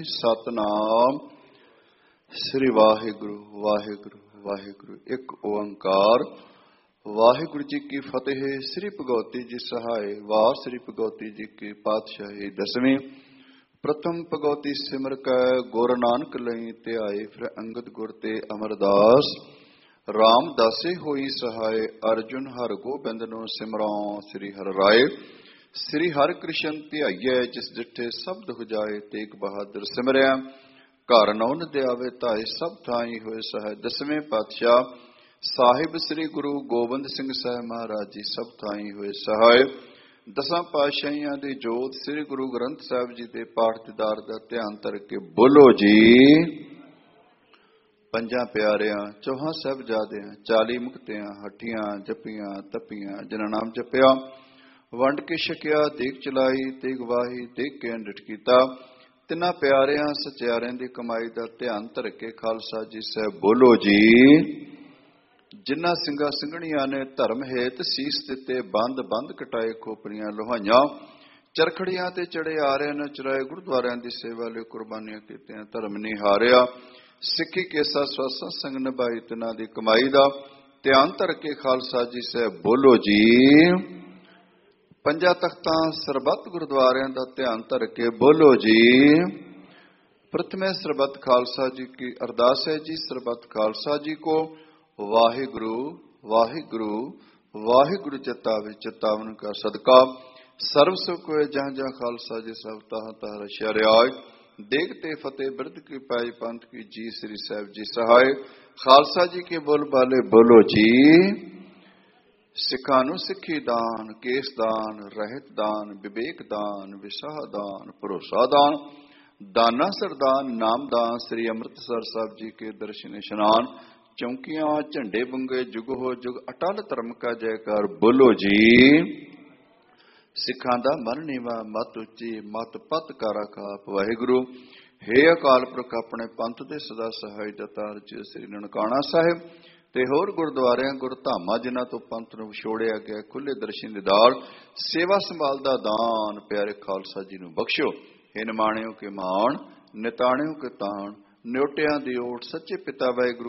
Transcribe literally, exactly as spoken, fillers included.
ਸਤਨਾਮ ਸ੍ਰੀ ਵਾਹਿਗੁਰੂ ਵਾਹਿਗੁਰੂ ਵਾਹਿਗੁਰੂ। ਇੱਕ ਓੰਕਾਰ। ਵਾਹਿਗੁਰੂ ਜੀ ਕੀ ਫਤਿਹ। ਸ੍ਰੀ ਭਗਵਤੀ ਜੀ ਸਹਾਇ। ਵਾਹ ਸ੍ਰੀ ਭਗਵਤੀ ਜੀ ਕੀ ਪਾਤਸ਼ਾਹੀ ਦਸਵੀਂ। ਪ੍ਰਥਮ ਭਗਵਤੀ ਸਿਮਰ ਕੈ ਗੁਰ ਨਾਨਕ ਲਈ ਧਿਆਏ। ਫਿਰ ਅੰਗਦ ਗੁਰ ਤੇ ਅਮਰਦਾਸ ਰਾਮਦਾਸੇ ਹੋਈ ਸਹਾਇ। ਅਰਜੁਨ ਹਰਿ ਗੋਬਿੰਦ ਨੂੰ ਸਿਮਰਾਂ ਸ੍ਰੀ ਹਰਿ ਰਾਏ। ਸ੍ਰੀ ਹਰਿ ਕ੍ਰਿਸ਼ਨ ਧਿਆਈਐ ਜਿਸ ਡਿਠੇ ਸ਼ਬਦ ਹੁਜਾਏ। ਤੇਗ ਬਹਾਦਰ ਸਿਮਰਿਆ ਘਰ ਨੌ ਨਦਿਆਵੇ ਧਾਏ। ਸਭ ਥਾਈ ਹੋਏ ਸਹਾਇ। ਦਸਵੇਂ ਪਾਤਸ਼ਾਹ ਸਾਹਿਬ ਸ੍ਰੀ ਗੁਰੂ ਗੋਬਿੰਦ ਸਿੰਘ ਸਾਹਿਬ ਮਹਾਰਾਜ ਜੀ ਸਭ ਥਾਈ ਹੋਏ ਸਹਾਇ। ਦਸਾਂ ਪਾਤਸ਼ਾਹੀਆਂ ਦੀ ਜੋਤ ਸ੍ਰੀ ਗੁਰੂ ਗ੍ਰੰਥ ਸਾਹਿਬ ਜੀ ਦੇ ਪਾਠ ਦੀਦਾਰ ਦਾ ਧਿਆਨ ਧਰ ਕੇ ਬੋਲੋ ਜੀ। ਪੰਜਾਂ ਪਿਆਰਿਆਂ ਚੌਹਾਂ ਸਾਹਿਬਜ਼ਾਦਿਆਂ ਚਾਲੀ ਮੁਕਤਿਆਂ ਹੱਠੀਆਂ ਜਪੀਆਂ ਤਪੀਆਂ ਜਿਨ੍ਹਾਂ ਨਾਮ ਜਪਿਆ ਵੰਡ ਕੇ ਛਕਿਆ ਦੇਖ ਚਲਾਈ ਤੇਗ ਵਾਹੀ ਦੇਖ ਕੇ ਅੰਡਿਠ ਕੀਤਾ। ਤਿੰਨਾਂ ਪਿਆਰਿਆਂ ਸਚਿਆਰਿਆਂ ਦੀ ਕਮਾਈ ਦਾ ਧਿਆਨ ਧਰ ਕੇ ਖਾਲਸਾ ਜੀ ਸਾਹਿਬ ਬੋਲੋ ਜੀ। ਜਿਨ੍ਹਾਂ ਸਿੰਘਾਂ ਸਿੰਘਣੀਆਂ ਨੇ ਧਰਮ ਹੇਤ ਸੀਸ ਦਿੱਤੇ ਬੰਦ ਬੰਦ ਕਟਾਏ ਖੋਪਰੀਆਂ ਲੋਹਾਈਆਂ ਚਰਖੜੀਆਂ ਤੇ ਚੜੇ ਆ ਰਹੇ ਨੇ ਚੁਰਾਏ ਗੁਰਦੁਆਰਿਆਂ ਦੀ ਸੇਵਾ ਲਈ ਕੁਰਬਾਨੀਆਂ ਕੀਤੀਆਂ ਧਰਮ ਨਹੀਂ ਹਾਰਿਆ। ਸਿੱਖੀ ਕੇਸਾ ਸਵਾਸਾਂ ਸੰਗ ਨਿਭਾਈ ਤਿਨਾਂ ਦੀ ਕਮਾਈ ਦਾ ਧਿਆਨ ਧਰ ਕੇ ਖਾਲਸਾ ਜੀ ਸਾਹਿਬ ਬੋਲੋ ਜੀ। ਪੰਜਾਂ ਤਖਤਾਂ ਸਰਬੱਤ ਗੁਰਦੁਆਰਿਆਂ ਦਾ ਧਿਆਨ ਧਰ ਕੇ ਬੋਲੋ ਜੀ। ਪ੍ਰਥਮੇ ਸਰਬੱਤ ਖਾਲਸਾ ਜੀ ਕੀ ਅਰਦਾਸ ਹੈ ਜੀ। ਸਰਬੱਤ ਖਾਲਸਾ ਜੀ ਕੋ ਵਾਹਿਗੁਰੂ ਵਾਹਿਗੁਰੂ ਵਾਹਿਗੁਰੂ ਚਿਤਾਵੇ ਚਿਤਾਵਨ ਕਾ ਸਦਕਾ ਸਰਬ ਸੁਖ ਹੋਏ ਜਹਾਂ ਜਹਾਂ ਖਾਲਸਾ ਜੀ ਸਭ ਤਹਾਂ ਤਹਾਂ ਰਛਿਆ ਰਿਆਏ। ਦੇਗ ਤੇ ਫਤਿਹ ਬਿਰਧ ਕੀ ਪਾਈ ਪੰਥ ਕੀ ਜੀ ਸ੍ਰੀ ਸਾਹਿਬ ਜੀ ਸਹਾਇ। ਖਾਲਸਾ ਜੀ ਕੇ ਬੋਲ ਬਾਲੇ ਬੋਲੋ ਜੀ। ਸਿੱਖਾਂ ਨੂੰ ਸਿੱਖੀ ਦਾਨ ਕੇਸ ਦਾਨ ਰਹਿਤ ਦਾਨ ਵਿਵੇਕ ਦਾਨ ਵਿਸਾਹ ਦਾਨ ਭਰੋਸਾ ਦਾਨ ਦਾਨਾ ਸਰਦਾਨ ਨਾਮ ਦਾਨ ਸ੍ਰੀ ਅੰਮ੍ਰਿਤਸਰ ਸਾਹਿਬ ਜੀ ਕੇ ਦਰਸ਼ਨ ਇਸ਼ਨਾਨ ਚੌਂਕੀਆਂ ਝੰਡੇ ਬੰਗੇ ਜੁਗ ਹੋ ਜੁਗ ਅਟਲ ਧਰਮ ਕਾ ਜੈਕਾਰ ਬੋਲੋ ਜੀ। ਸਿੱਖਾਂ ਦਾ ਮਨ ਨੀਵਾ ਮਤ ਉੱਚੀ ਮਤ ਪਤ ਕਰ ਆਪ ਵਾਹਿਗੁਰੂ। ਹੇ ਅਕਾਲ ਪੁਰਖ ਆਪਣੇ ਪੰਥ ਦੇ ਸਦਾ ਸਹਾਈ ਦਾਤਾਰ ਜੀ ਸ੍ਰੀ ਨਨਕਾਣਾ ਸਾਹਿਬ ਤੇ ਹੋਰ ਗੁਰਦੁਆਰਿਆਂ ਗੁਰਧਾਮਾਂ ਜਿਨ੍ਹਾਂ ਤੋਂ ਪੰਥ ਨੂੰ ਵਿਛੋੜਿਆ ਗਿਆ ਖੁੱਲੇ ਦਰਸ਼ਨ ਦੀਦਾਰ ਸੇਵਾ ਸੰਭਾਲ ਦਾ ਦਾਨ ਪਿਆਰੇ ਖਾਲਸਾ ਜੀ ਨੂੰ ਬਖਸ਼ੋ। ਇਹ ਨਿਮਾਣਿਓ ਕੇ ਮਾਣ ਨਿਤਾਣਿਓ ਕੇ ਤਾਣ ਨਿਉਟਿਆਂ ਦੀ ਓਟ ਸੱਚੇ ਪਿਤਾ ਵਾਹਿਗੁਰੂ